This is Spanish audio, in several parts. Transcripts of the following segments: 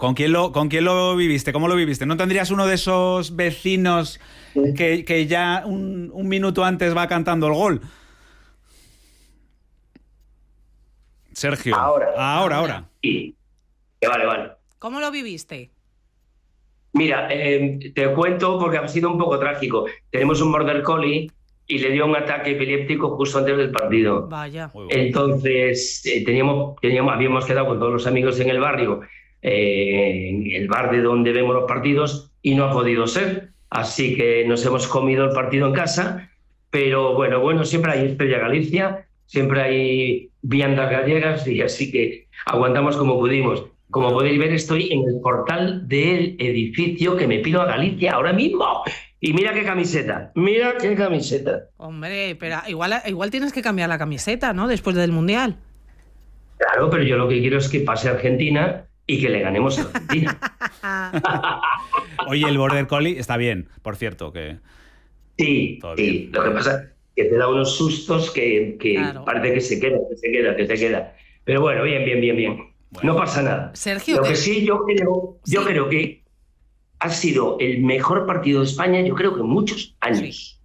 ¿Con quién lo viviste? ¿Cómo lo viviste? ¿No tendrías uno de esos vecinos que ya un minuto antes va cantando el gol? Sergio. Ahora. Sí. Vale. ¿Cómo lo viviste? Mira, te cuento porque ha sido un poco trágico. Tenemos un border collie y le dio un ataque epiléptico justo antes del partido. Vaya. Entonces, habíamos quedado con todos los amigos en el barrio, en el bar de donde vemos los partidos, y no ha podido ser. Así que nos hemos comido el partido en casa. Pero bueno, siempre hay Estrella Galicia, siempre hay viandas gallegas, y así que aguantamos como pudimos. Como podéis ver, estoy en el portal del edificio que me pido a Galicia ahora mismo. Y mira qué camiseta. Hombre, pero igual tienes que cambiar la camiseta, ¿no? Después del Mundial. Claro, pero yo lo que quiero es que pase Argentina y que le ganemos a Argentina. Oye, el Border Collie está bien, por cierto, que... Sí. Lo que pasa es que te da unos sustos que claro, parece que se queda. Pero bueno, bien. Bueno, no pasa nada. Sergio, lo que sí, yo creo que ha sido el mejor partido de España, yo creo que en muchos años.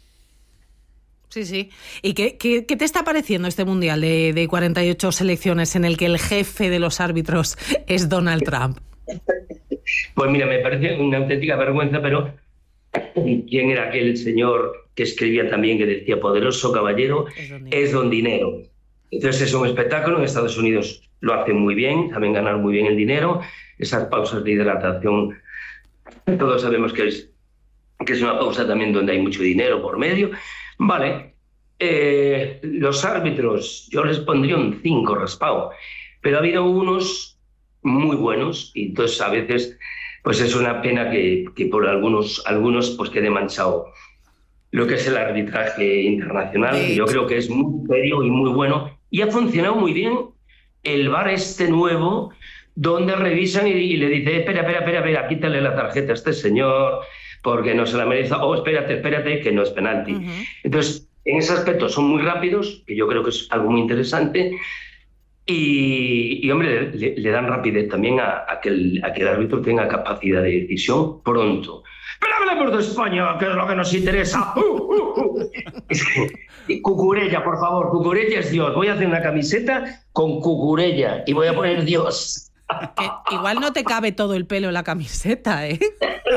Sí. ¿Y qué te está pareciendo este Mundial de 48 selecciones en el que el jefe de los árbitros es Donald Trump? Pues mira, me parece una auténtica vergüenza, pero ¿quién era aquel señor que escribía también, que decía poderoso caballero? Es don dinero. Entonces es un espectáculo. En Estados Unidos lo hacen muy bien, saben ganar muy bien el dinero. Esas pausas de hidratación, todos sabemos que es una pausa también donde hay mucho dinero por medio. Vale, los árbitros, yo les pondría un 5 raspado, pero ha habido unos muy buenos, y entonces a veces pues es una pena que por algunos pues quede manchado lo que es el arbitraje internacional, que yo creo que es muy serio y muy bueno, y ha funcionado muy bien el VAR nuevo, donde revisan y le dice, espera, quítale la tarjeta a este señor, porque no se la merece, espérate, que no es penalti. Uh-huh. Entonces, en ese aspecto son muy rápidos, que yo creo que es algo muy interesante, y hombre, le dan rapidez también a que el árbitro tenga capacidad de decisión pronto. Pero hablemos de España, que es lo que nos interesa. Cucurella, por favor, Cucurella es Dios. Voy a hacer una camiseta con Cucurella y voy a poner Dios. Que igual no te cabe todo el pelo en la camiseta, ¿eh?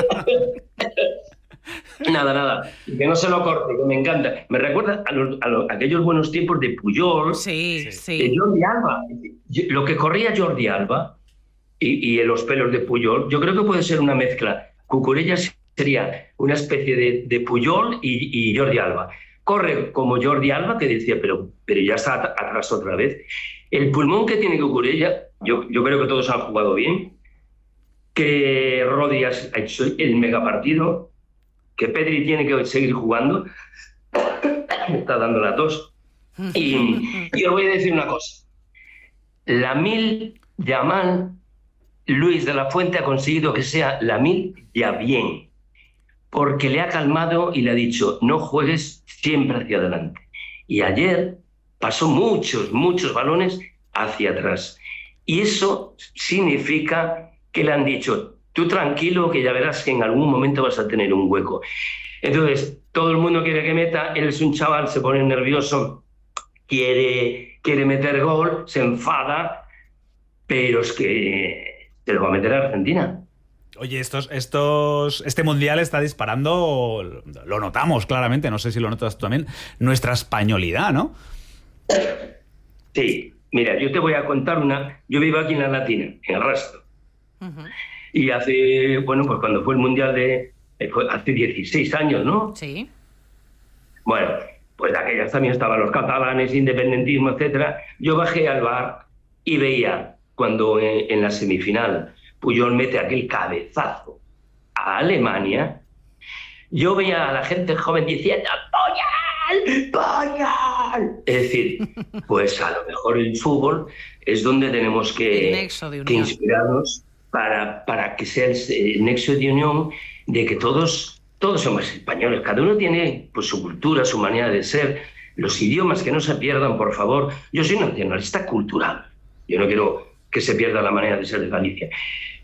Nada, que no se lo corte, que me encanta. Me recuerda a aquellos buenos tiempos de Puyol, de Jordi Alba. Lo que corría Jordi Alba y los pelos de Puyol, yo creo que puede ser una mezcla. Cucurella sería una especie de Puyol y Jordi Alba. Corre como Jordi Alba, que decía, pero ya está atrás otra vez. El pulmón que tiene Cucurella, yo creo que todos han jugado bien, que Rodri ha hecho el megapartido, que Pedri tiene que seguir jugando, me está dando la tos, y os voy a decir una cosa. Lamine Yamal, Luis de la Fuente ha conseguido que sea Lamine ya bien, porque le ha calmado y le ha dicho, no juegues siempre hacia adelante. Y ayer pasó muchos balones hacia atrás. Y eso significa que le han dicho, tú tranquilo, que ya verás que en algún momento vas a tener un hueco. Entonces, todo el mundo quiere que meta, él es un chaval, se pone nervioso, quiere meter gol, se enfada, pero es que se lo va a meter a Argentina. Oye, este Mundial está disparando, lo notamos claramente, no sé si lo notas tú también, nuestra españolidad, ¿no? Sí, mira, yo te voy a contar yo vivo aquí en La Latina, en el Rastro. Uh-huh. Y pues cuando fue el Mundial hace 16 años, ¿no? Sí. Bueno, pues de aquellas también estaban los catalanes, independentismo, etcétera. Yo bajé al bar y veía cuando en la semifinal Puyol mete aquel cabezazo a Alemania, yo veía a la gente joven diciendo ¡Puyol! Es decir, pues a lo mejor el fútbol es donde tenemos que inspirarnos para que sea el nexo de unión, de que todos somos españoles, cada uno tiene pues su cultura, su manera de ser, los idiomas, que no se pierdan, por favor. Yo soy nacionalista cultural, yo no quiero que se pierda la manera de ser de Galicia.